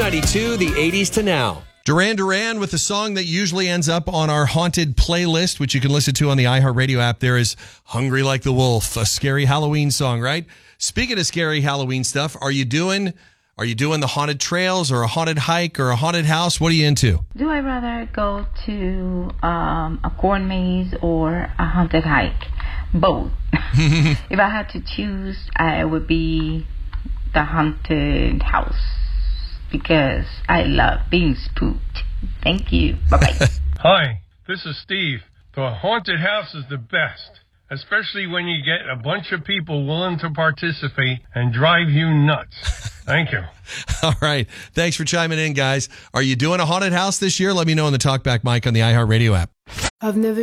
Q92, the 80s to now. Duran Duran with a song that usually ends up on our haunted playlist, which you can listen to on the iHeartRadio app. There is Hungry Like the Wolf, a scary Halloween song, right? Speaking of scary Halloween stuff, are you doing the haunted trails or a haunted hike or a haunted house? What are you into? Do I rather go to a corn maze or a haunted hike? Both. If I had to choose, I would be the haunted house because I love being spooked. Thank you. Bye-bye. Hi, this is Steve. The haunted house is the best, especially when you get a bunch of people willing to participate and drive you nuts. Thank you. All right. Thanks for chiming in, guys. Are you doing a haunted house this year? Let me know in the Talkback mic on the iHeartRadio app. I've never